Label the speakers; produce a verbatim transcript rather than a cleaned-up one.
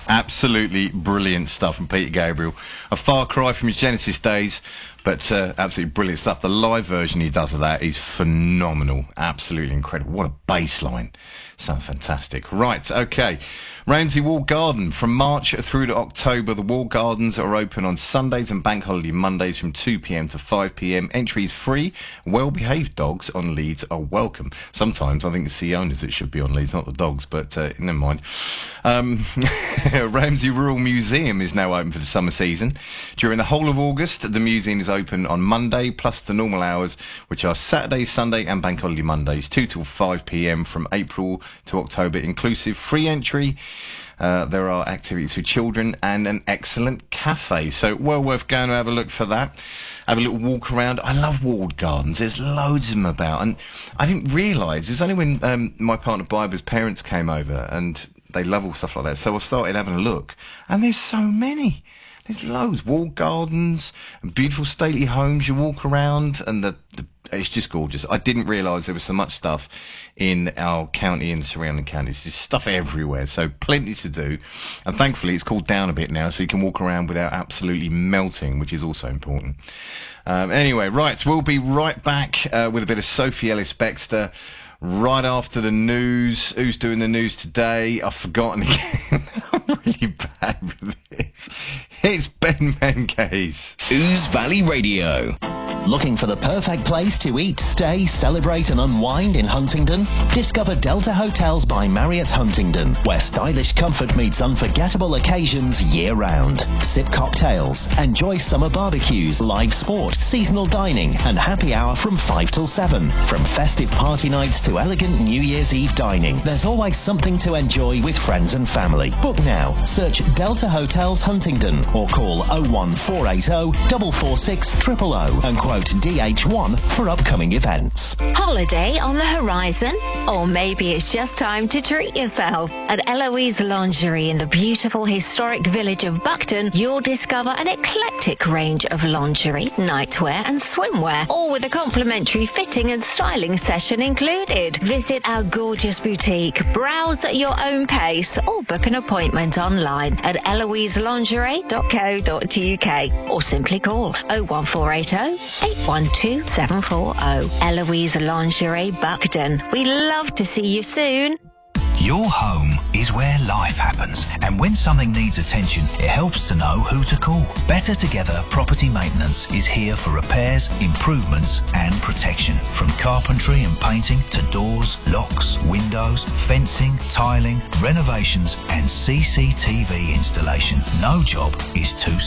Speaker 1: Absolutely brilliant stuff from Peter Gabriel. A far cry from his Genesis days, but uh, absolutely brilliant stuff. The live version he does of that is phenomenal. Absolutely incredible. What a bass line. Sounds fantastic. Right, okay. Ramsey Walled Garden. From March through to October, the Walled Gardens are open on Sundays and bank holiday Mondays from two p m to five p m. Entry is free. Well-behaved dogs on leads are welcome. Sometimes I think it's the owners that should be on leads, not the dogs, but uh, never mind. Um, Ramsey Rural Museum is now open for the summer season. During the whole of August, the museum is open on Monday, plus the normal hours, which are Saturday, Sunday and bank holiday Mondays, two till five p m from April to October inclusive. Free entry. Uh, there are activities for children and an excellent cafe. So well worth going to have a look for that. Have a little walk around. I love walled gardens. There's loads of them about. And I didn't realise, it's only when um, my partner Barbara's parents came over, and they love all stuff like that. So I started having a look. And there's so many. There's loads. Walled gardens, and beautiful stately homes. You walk around and the, the it's just gorgeous. I didn't realise there was so much stuff in our county and surrounding counties. There's stuff everywhere, so plenty to do. And thankfully it's cooled down a bit now, so you can walk around without absolutely melting, which is also important. Um, anyway, right, we'll be right back uh, with a bit of Sophie Ellis-Bextor right after the news. Who's doing the news today? I've forgotten again. I'm really bad with this. It's Ben Menges.
Speaker 2: Ouse Valley Radio. Looking for the perfect place to eat, stay, celebrate and unwind in Huntingdon? Discover Delta Hotels by Marriott Huntingdon, where stylish comfort meets unforgettable occasions year-round. Sip cocktails, enjoy summer barbecues, live sport, seasonal dining and happy hour from five till seven. From festive party nights to elegant New Year's Eve dining, there's always something to enjoy with friends and family. Book now. Search Delta Hotels Huntingdon or call oh one four eight oh, four four six, zero zero zero and quote D H one for upcoming events.
Speaker 3: Holiday on the horizon? Or maybe it's just time to treat yourself. At Eloise Lingerie in the beautiful historic village of Buckton, you'll discover an eclectic range of lingerie, nightwear and swimwear, all with a complimentary fitting and styling session included. Visit our gorgeous boutique, browse at your own pace or book an appointment online at eloise lingerie dot co dot u k or simply call oh one four eight oh, eight one two, seven four oh. Eloise Lingerie Buckton. We love to see you soon.
Speaker 4: Your home is where life happens, and when something needs attention, it helps to know who to call. Better Together Property Maintenance is here for repairs, improvements and protection. From carpentry and painting to doors, locks, windows, fencing, tiling, renovations and C C T V installation. No job is too